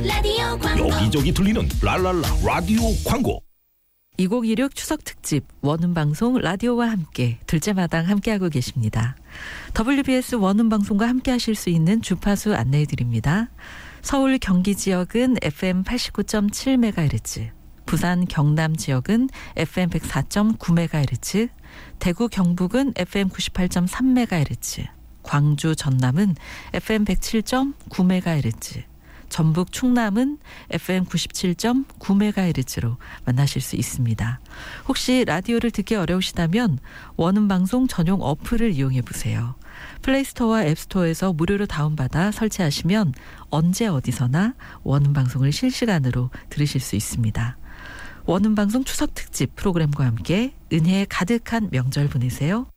라디오 광고. 여기저기 들리는 랄랄라 라디오 광고. 2016 추석 특집 원음방송 라디오와 함께 둘째 마당 함께하고 계십니다. WBS 원음방송과 함께하실 수 있는 주파수 안내해드립니다. 서울 경기 지역은 FM 89.7MHz, 부산 경남 지역은 FM 104.9MHz, 대구 경북은 FM 98.3MHz, 광주 전남은 FM 107.9MHz, 전북 충남은 FM 97.9MHz로 만나실 수 있습니다. 혹시 라디오를 듣기 어려우시다면 원음방송 전용 어플을 이용해 보세요. 플레이스토어와 앱스토어에서 무료로 다운받아 설치하시면 언제 어디서나 원음방송을 실시간으로 들으실 수 있습니다. 원음방송 추석 특집 프로그램과 함께 은혜 가득한 명절 보내세요.